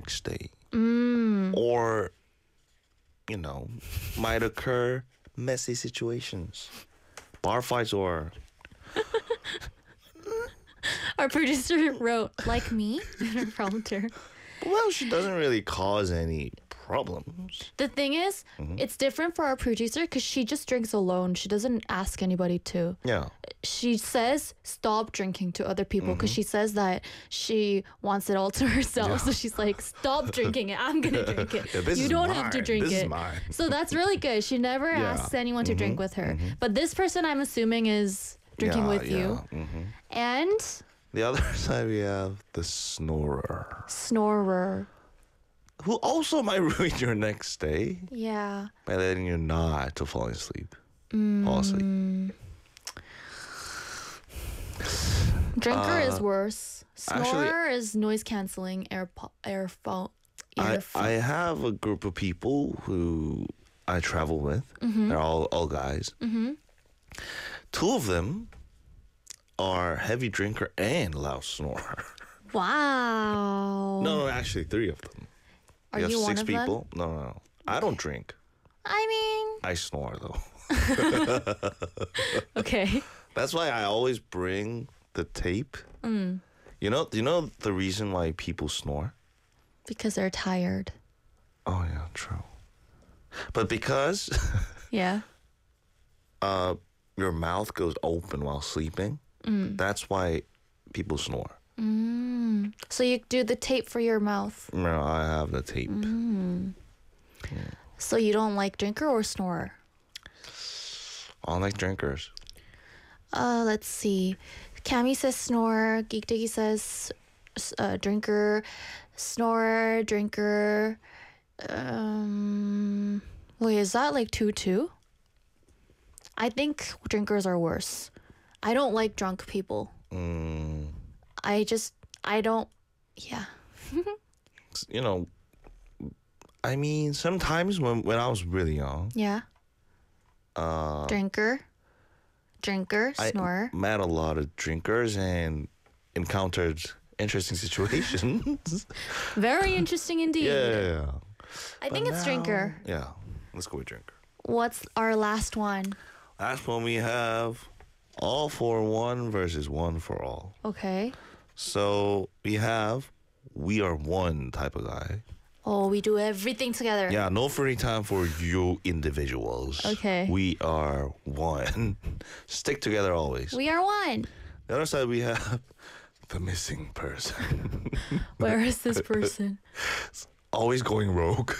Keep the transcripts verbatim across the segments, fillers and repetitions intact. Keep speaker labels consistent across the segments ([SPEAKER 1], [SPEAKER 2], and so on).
[SPEAKER 1] next day.
[SPEAKER 2] Mm.
[SPEAKER 1] Or, you know, might occur messy situations. Bar fights or...
[SPEAKER 2] Our producer wrote, like me, in her prompter.
[SPEAKER 1] Well, she doesn't really cause any problems.
[SPEAKER 2] The thing is,
[SPEAKER 1] Mm-hmm.
[SPEAKER 2] it's different for our producer because she just drinks alone. She doesn't ask anybody to.
[SPEAKER 1] Yeah.
[SPEAKER 2] She says stop drinking to other people because she says that she wants it all to herself.
[SPEAKER 1] Mm-hmm. Yeah.
[SPEAKER 2] So she's like, stop drinking it. I'm gonna drink it.
[SPEAKER 1] Yeah, this
[SPEAKER 2] you
[SPEAKER 1] is
[SPEAKER 2] don't have to
[SPEAKER 1] mine.
[SPEAKER 2] drink
[SPEAKER 1] This
[SPEAKER 2] it.
[SPEAKER 1] is mine.
[SPEAKER 2] So that's really good. She never
[SPEAKER 1] Yeah. Mm-hmm.
[SPEAKER 2] asks anyone to drink with her. But this person, I'm assuming, is drinking
[SPEAKER 1] Yeah,
[SPEAKER 2] with
[SPEAKER 1] yeah.
[SPEAKER 2] you.
[SPEAKER 1] Mhm.
[SPEAKER 2] And
[SPEAKER 1] The other side, we have the snorer,
[SPEAKER 2] snorer.
[SPEAKER 1] who also might ruin your next day
[SPEAKER 2] Yeah.
[SPEAKER 1] by letting you nod to falling asleep. Fall asleep.
[SPEAKER 2] Mm. Drinker
[SPEAKER 1] Uh,
[SPEAKER 2] is worse. Snorer
[SPEAKER 1] actually-
[SPEAKER 2] is noise canceling airpo- airphone.
[SPEAKER 1] I,
[SPEAKER 2] earphone.
[SPEAKER 1] I have a group of people who I travel with.
[SPEAKER 2] Mm-hmm.
[SPEAKER 1] They're all, all guys. Two of them are heavy drinker and loud snorer.
[SPEAKER 2] Wow.
[SPEAKER 1] No, no, actually, three of them.
[SPEAKER 2] Are
[SPEAKER 1] we have
[SPEAKER 2] you one
[SPEAKER 1] six
[SPEAKER 2] of them?
[SPEAKER 1] people. No, no, no. I don't drink.
[SPEAKER 2] I mean,
[SPEAKER 1] I snore, though.
[SPEAKER 2] okay.
[SPEAKER 1] That's why I always bring the tape.
[SPEAKER 2] Mm.
[SPEAKER 1] You know, you know the reason why people snore?
[SPEAKER 2] Because they're tired.
[SPEAKER 1] Oh yeah, true. But because
[SPEAKER 2] Yeah.
[SPEAKER 1] uh, your mouth goes open while sleeping,
[SPEAKER 2] Mm.
[SPEAKER 1] that's why people snore.
[SPEAKER 2] Mm. So you do the tape for your mouth.
[SPEAKER 1] No, I have the tape.
[SPEAKER 2] Mm. So you don't like drinker or snorer?
[SPEAKER 1] I like drinkers.
[SPEAKER 2] Uh, let's see. Cami says snore. Geek Diggy says uh, drinker. Snorer, drinker. Um, wait, is that like two two? I think drinkers are worse. I don't like drunk people.
[SPEAKER 1] Mm,
[SPEAKER 2] I just, I don't, yeah.
[SPEAKER 1] you know, I mean, sometimes when, when I was really young,
[SPEAKER 2] Yeah.
[SPEAKER 1] uh,
[SPEAKER 2] Drinker. Drinker,
[SPEAKER 1] I
[SPEAKER 2] snorer.
[SPEAKER 1] met a lot of drinkers and encountered interesting situations.
[SPEAKER 2] Very interesting indeed.
[SPEAKER 1] yeah.
[SPEAKER 2] I think
[SPEAKER 1] But
[SPEAKER 2] it's
[SPEAKER 1] now-
[SPEAKER 2] drinker.
[SPEAKER 1] Yeah, let's go with drinker.
[SPEAKER 2] What's our last one?
[SPEAKER 1] Last one we have all for one versus one for all.
[SPEAKER 2] Okay.
[SPEAKER 1] So we have we are one type of guy.
[SPEAKER 2] Oh, we do everything together.
[SPEAKER 1] Yeah, no free time for you individuals.
[SPEAKER 2] Okay.
[SPEAKER 1] We are one. Stick together always.
[SPEAKER 2] We are one.
[SPEAKER 1] The other side we have the missing person.
[SPEAKER 2] Where is this person?
[SPEAKER 1] Always going rogue.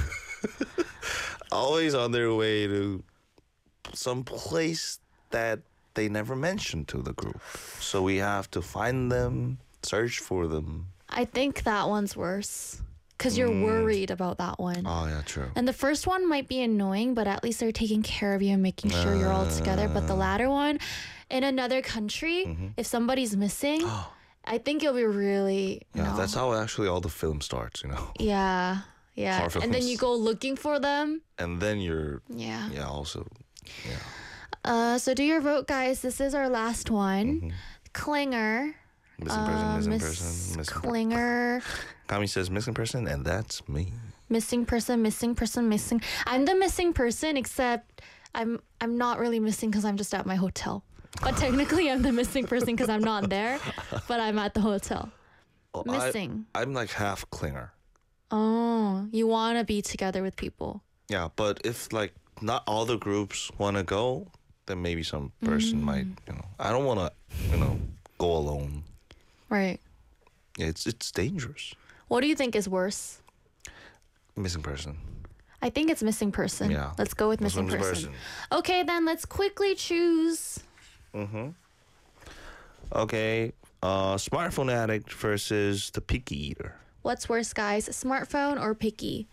[SPEAKER 1] Always on their way to some place that they never mentioned to the group. So we have to find them, search for them.
[SPEAKER 2] I think that one's worse. Because you're
[SPEAKER 1] Mm.
[SPEAKER 2] worried about that one.
[SPEAKER 1] Oh, yeah, true.
[SPEAKER 2] And the first one might be annoying, but at least they're taking care of you and making sure you're all together. But the latter one, in another country,
[SPEAKER 1] Mm-hmm.
[SPEAKER 2] if somebody's missing, I think it'll be really.
[SPEAKER 1] Yeah,
[SPEAKER 2] no.
[SPEAKER 1] that's how actually all the film starts, you know.
[SPEAKER 2] Yeah, yeah.
[SPEAKER 1] Horror
[SPEAKER 2] And then
[SPEAKER 1] films.
[SPEAKER 2] you go looking for them.
[SPEAKER 1] And then you're,
[SPEAKER 2] Yeah.
[SPEAKER 1] yeah, also, yeah.
[SPEAKER 2] Uh, so do your vote, guys. This is our last one.
[SPEAKER 1] Mm-hmm.
[SPEAKER 2] Klinger.
[SPEAKER 1] Missing person,
[SPEAKER 2] Uh,
[SPEAKER 1] missing
[SPEAKER 2] Miss
[SPEAKER 1] person, missing person.
[SPEAKER 2] Klinger.
[SPEAKER 1] Kami says missing person, and that's me.
[SPEAKER 2] Missing person, missing person, missing. I'm the missing person, except I'm I'm not really missing because I'm just at my hotel. But technically, I'm the missing person because I'm not there, but I'm at the hotel.
[SPEAKER 1] Well,
[SPEAKER 2] Missing.
[SPEAKER 1] I, I'm like half clinger.
[SPEAKER 2] Oh, you want to be together with people.
[SPEAKER 1] Yeah, but if like not all the groups want to go, then maybe some person might, you know. I don't want to, you know, go alone.
[SPEAKER 2] Right.
[SPEAKER 1] It's it's dangerous.
[SPEAKER 2] What do you think is worse?
[SPEAKER 1] Missing person.
[SPEAKER 2] I think it's missing person.
[SPEAKER 1] Yeah.
[SPEAKER 2] Let's go with
[SPEAKER 1] Let's go
[SPEAKER 2] missing
[SPEAKER 1] with
[SPEAKER 2] person. Okay, then let's quickly choose.
[SPEAKER 1] Mm-hmm. Okay. Uh, smartphone addict versus the picky eater.
[SPEAKER 2] What's worse, guys? Smartphone or picky?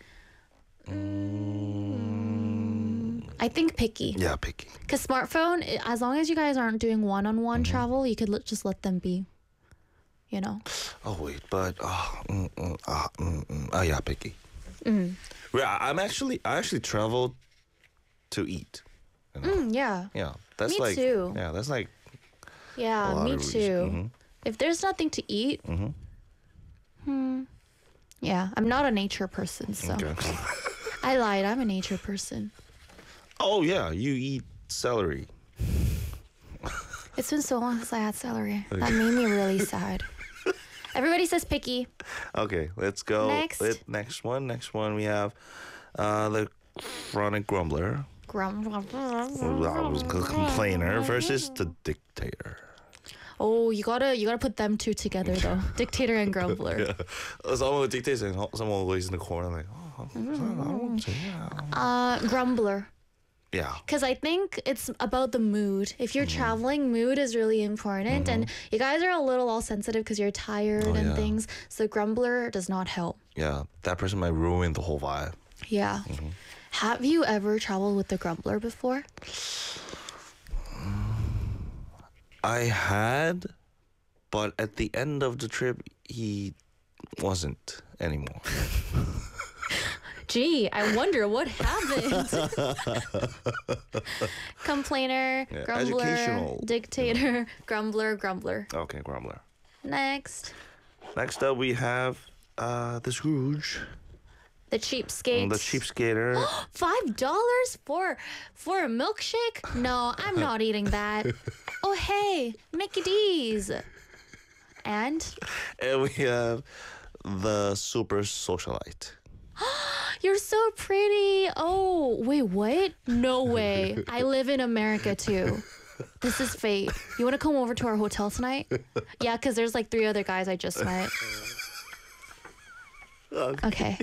[SPEAKER 2] I think picky.
[SPEAKER 1] Yeah, picky.
[SPEAKER 2] Because smartphone, i- as long as you guys aren't doing one-on-one travel, you could l- just let them be. You know?
[SPEAKER 1] Oh wait, but uh, mm, mm, uh, mm, mm. oh yeah, picky.
[SPEAKER 2] Mm.
[SPEAKER 1] Yeah, I'm actually I actually traveled to eat. You know?
[SPEAKER 2] Mm, yeah.
[SPEAKER 1] Yeah, that's
[SPEAKER 2] Me
[SPEAKER 1] like
[SPEAKER 2] too.
[SPEAKER 1] yeah, that's like a
[SPEAKER 2] Yeah,
[SPEAKER 1] lot
[SPEAKER 2] me
[SPEAKER 1] of
[SPEAKER 2] too.
[SPEAKER 1] reason. Mhm.
[SPEAKER 2] If there's nothing to eat,
[SPEAKER 1] Mhm.
[SPEAKER 2] hmm, Yeah, I'm not a nature person, so
[SPEAKER 1] Okay.
[SPEAKER 2] I lied. I'm a nature person.
[SPEAKER 1] Oh yeah, you eat celery.
[SPEAKER 2] It's been so long since I had celery. That made me really sad. Everybody says picky.
[SPEAKER 1] Okay, let's go.
[SPEAKER 2] Next.
[SPEAKER 1] Let- next one. Next one. We have uh, the chronic grumbler,
[SPEAKER 2] Grum.
[SPEAKER 1] complainer versus the dictator.
[SPEAKER 2] Oh, you gotta you gotta put them two together though. Dictator and grumbler.
[SPEAKER 1] Yeah. Someone dictates and someone always in the corner like, oh, I don't say that.
[SPEAKER 2] Uh, grumbler.
[SPEAKER 1] Yeah.
[SPEAKER 2] Because I think it's about the mood. If you're traveling, mood is really important. And you guys are a little all sensitive because you're tired
[SPEAKER 1] Oh,
[SPEAKER 2] and
[SPEAKER 1] yeah.
[SPEAKER 2] things. So grumbler does not help.
[SPEAKER 1] Yeah. That person might ruin the whole vibe.
[SPEAKER 2] Yeah. Have you ever traveled with the grumbler before?
[SPEAKER 1] I had, but at the end of the trip, he wasn't anymore.
[SPEAKER 2] Gee, I wonder what happened. Complainer,
[SPEAKER 1] Yeah,
[SPEAKER 2] grumbler,
[SPEAKER 1] educational.
[SPEAKER 2] dictator, grumbler, grumbler.
[SPEAKER 1] Okay, grumbler.
[SPEAKER 2] Next,
[SPEAKER 1] Next up, we have uh, the Scrooge,
[SPEAKER 2] the cheapskate.
[SPEAKER 1] the cheapskater.
[SPEAKER 2] Five dollars for for a milkshake? No, I'm not eating that. Oh hey, Mickey D's. And
[SPEAKER 1] And we have the super socialite.
[SPEAKER 2] you're so pretty. Oh wait, what? No way. I live in America too. This is fate. You want to come over to our hotel tonight? Yeah, because there's like three other guys I just met. Okay.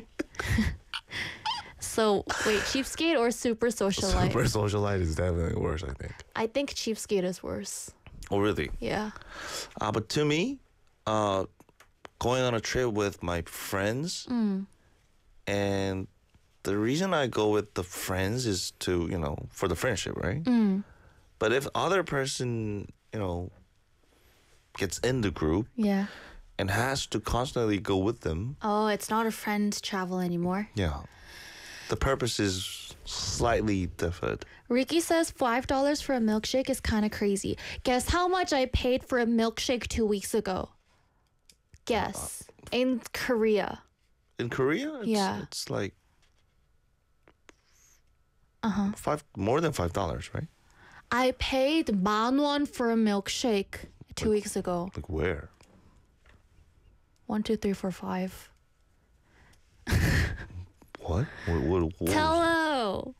[SPEAKER 2] So wait, cheapskate or super socialite?
[SPEAKER 1] Super socialite is definitely worse, I think.
[SPEAKER 2] I think cheapskate is worse.
[SPEAKER 1] Oh, really?
[SPEAKER 2] Yeah.
[SPEAKER 1] Uh, but to me, uh, going on a trip with my friends, and the reason I go with the friends is to, you know, for the friendship, right? But if other person, you know, gets in the group
[SPEAKER 2] Yeah.
[SPEAKER 1] and has to constantly go with them,
[SPEAKER 2] Oh, it's not a friend travel anymore.
[SPEAKER 1] yeah, the purpose is slightly different.
[SPEAKER 2] Ricky says five dollars for a milkshake is kind of crazy. Guess how much I paid for a milkshake two weeks ago? Guess. In Korea.
[SPEAKER 1] In Korea, it's,
[SPEAKER 2] Yeah.
[SPEAKER 1] it's like
[SPEAKER 2] Uh-huh.
[SPEAKER 1] five more than five dollars, right?
[SPEAKER 2] I paid man won for a milkshake two weeks ago.
[SPEAKER 1] Like where?
[SPEAKER 2] One, two, three, four, five.
[SPEAKER 1] What? What? What? what was-
[SPEAKER 2] Hello.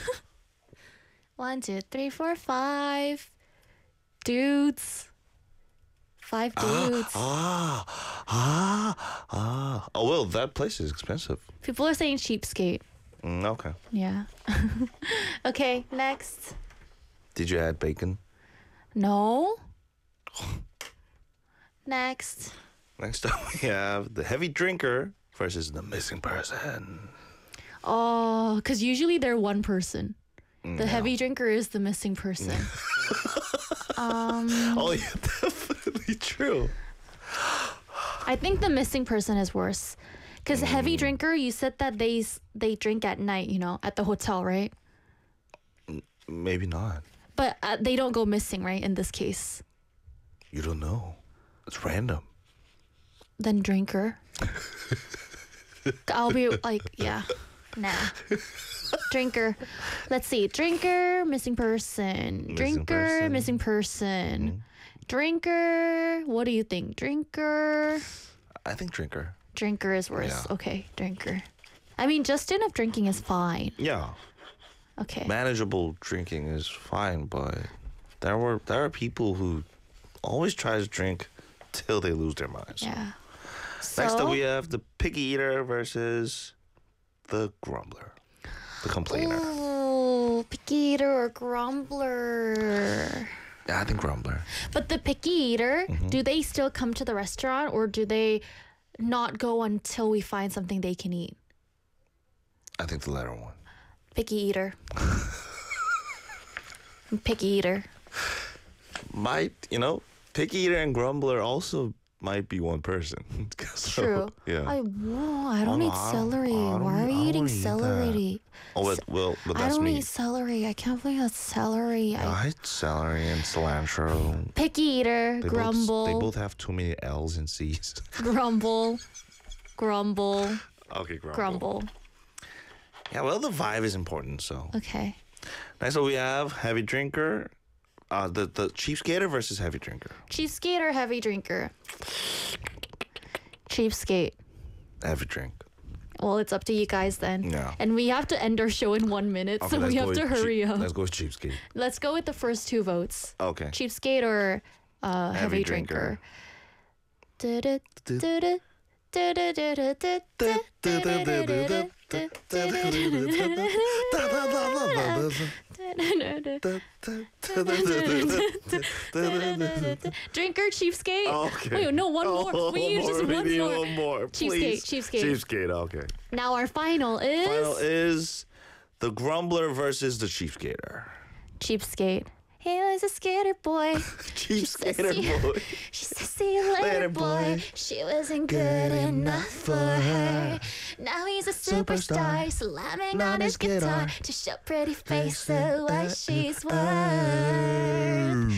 [SPEAKER 2] One, two, three, four, five. Dudes. Five dudes.
[SPEAKER 1] Ah, ah, ah. Oh well, that place is expensive.
[SPEAKER 2] People are saying cheapskate.
[SPEAKER 1] Mm, okay.
[SPEAKER 2] Yeah. Okay, next.
[SPEAKER 1] Did you add bacon?
[SPEAKER 2] No. Next.
[SPEAKER 1] Next up, we have the heavy drinker versus the missing person.
[SPEAKER 2] Oh, because usually they're one person.
[SPEAKER 1] Mm,
[SPEAKER 2] The heavy drinker is the missing person. um,
[SPEAKER 1] Oh yeah, definitely true.
[SPEAKER 2] I think the missing person is worse. Because heavy drinker, you said that they s- they drink at night, you know, at the hotel, right?
[SPEAKER 1] Maybe not.
[SPEAKER 2] But uh, they don't go missing, right? In this case,
[SPEAKER 1] You don't know. It's random.
[SPEAKER 2] then drinker. I'll be like, yeah, nah. Drinker. Let's see. Drinker, missing person.
[SPEAKER 1] Missing
[SPEAKER 2] Drinker,
[SPEAKER 1] person. Mm-hmm.
[SPEAKER 2] missing person. Drinker. What do you think? Drinker.
[SPEAKER 1] I think drinker.
[SPEAKER 2] Drinker is worse.
[SPEAKER 1] Yeah.
[SPEAKER 2] Okay, drinker. I mean, just enough drinking is fine.
[SPEAKER 1] Yeah,
[SPEAKER 2] Okay.
[SPEAKER 1] manageable drinking is fine, but there were there are people who always try to drink till they lose their minds.
[SPEAKER 2] Yeah.
[SPEAKER 1] Next
[SPEAKER 2] So-
[SPEAKER 1] up, we have the picky eater versus the grumbler, the complainer.
[SPEAKER 2] Ooh, picky eater or grumbler.
[SPEAKER 1] Yeah, I think grumbler.
[SPEAKER 2] But the picky eater,
[SPEAKER 1] Mm-hmm.
[SPEAKER 2] do they still come to the restaurant or do they not go until we find something they can eat?
[SPEAKER 1] I think the latter one.
[SPEAKER 2] Picky eater. Picky eater.
[SPEAKER 1] Might, you know, picky eater and grumbler also might be one person. So,
[SPEAKER 2] True.
[SPEAKER 1] yeah.
[SPEAKER 2] I, whoa, I don't
[SPEAKER 1] Oh,
[SPEAKER 2] eat
[SPEAKER 1] I don't-
[SPEAKER 2] celery.
[SPEAKER 1] I don't
[SPEAKER 2] Why are
[SPEAKER 1] eat-
[SPEAKER 2] you
[SPEAKER 1] I
[SPEAKER 2] eating
[SPEAKER 1] don't eat
[SPEAKER 2] celery?
[SPEAKER 1] oh, but, well, but
[SPEAKER 2] I
[SPEAKER 1] that's
[SPEAKER 2] don't
[SPEAKER 1] me.
[SPEAKER 2] eat celery. I can't believe that's celery. I,
[SPEAKER 1] I hate celery and cilantro.
[SPEAKER 2] picky eater,
[SPEAKER 1] They
[SPEAKER 2] grumble,
[SPEAKER 1] Both, they both have too many L's and C's.
[SPEAKER 2] grumble, Grumble.
[SPEAKER 1] Okay, grumble.
[SPEAKER 2] Grumble.
[SPEAKER 1] Yeah, well, the vibe is important, so.
[SPEAKER 2] Okay.
[SPEAKER 1] Next up, we have heavy drinker. Uh, the, the cheap skater versus heavy drinker.
[SPEAKER 2] Cheapskate or heavy drinker? Cheapskate.
[SPEAKER 1] Heavy drink.
[SPEAKER 2] Well, it's up to you guys then.
[SPEAKER 1] Yeah.
[SPEAKER 2] And we have to end our show in one minute,
[SPEAKER 1] Okay,
[SPEAKER 2] so
[SPEAKER 1] let's
[SPEAKER 2] we
[SPEAKER 1] go
[SPEAKER 2] have to
[SPEAKER 1] with
[SPEAKER 2] hurry
[SPEAKER 1] cheap-
[SPEAKER 2] up.
[SPEAKER 1] Let's go with cheapskate.
[SPEAKER 2] Let's go with the first two votes.
[SPEAKER 1] Okay.
[SPEAKER 2] Cheapskate or uh, heavy,
[SPEAKER 1] Heavy
[SPEAKER 2] drinker.
[SPEAKER 1] drinker.
[SPEAKER 2] Du-du, du-du, du-du, du-du-du-du-du, Drinker, cheapskate.
[SPEAKER 1] Okay.
[SPEAKER 2] Wait, no, one more.
[SPEAKER 1] Oh,
[SPEAKER 2] We need just
[SPEAKER 1] we
[SPEAKER 2] one
[SPEAKER 1] need
[SPEAKER 2] more.
[SPEAKER 1] one more.
[SPEAKER 2] Cheapskate,
[SPEAKER 1] please.
[SPEAKER 2] cheapskate.
[SPEAKER 1] Cheapskate, okay.
[SPEAKER 2] Now our final is
[SPEAKER 1] Final is the grumbler versus the cheapskater.
[SPEAKER 2] cheapskate. He was a skater boy.
[SPEAKER 1] Cheapskater
[SPEAKER 2] see you-
[SPEAKER 1] boy.
[SPEAKER 2] She said, see you later,
[SPEAKER 1] Later,
[SPEAKER 2] boy.
[SPEAKER 1] boy.
[SPEAKER 2] She wasn't good enough for her. Now he's a superstar,
[SPEAKER 1] Superstar.
[SPEAKER 2] slamming
[SPEAKER 1] On
[SPEAKER 2] on his
[SPEAKER 1] his
[SPEAKER 2] guitar
[SPEAKER 1] guitar.
[SPEAKER 2] to show pretty face
[SPEAKER 1] Face
[SPEAKER 2] what
[SPEAKER 1] it,
[SPEAKER 2] she's
[SPEAKER 1] uh,
[SPEAKER 2] worth.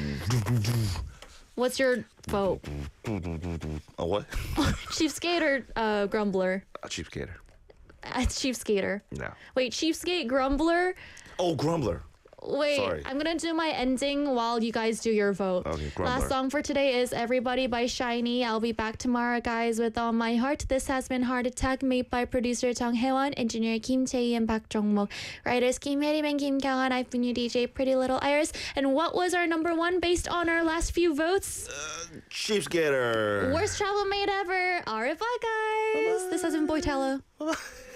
[SPEAKER 2] What's your vote?
[SPEAKER 1] A what?
[SPEAKER 2] Cheapskate or uh, grumbler?
[SPEAKER 1] A cheapskater.
[SPEAKER 2] Uh, cheapskater.
[SPEAKER 1] No.
[SPEAKER 2] Wait, cheapskate, grumbler?
[SPEAKER 1] Oh, grumbler.
[SPEAKER 2] Wait,
[SPEAKER 1] Sorry.
[SPEAKER 2] I'm gonna do my ending while you guys do your vote.
[SPEAKER 1] Okay, grumbler.
[SPEAKER 2] Last song for today is Everybody by Shiny. I'll be back tomorrow, guys, with all my heart. This has been Heart Attack, made by producer Jung Haewon, engineer Kim Chae and Park Jong-mok, writers Kim Hye-rim and Kim Kyung-han. I've been your D J, Pretty Little Iris. And what was our number one based on our last few votes?
[SPEAKER 1] Cheapskater.
[SPEAKER 2] Worst travel made ever. Au revoir, guys. This has been Boytello.
[SPEAKER 1] Bye-bye.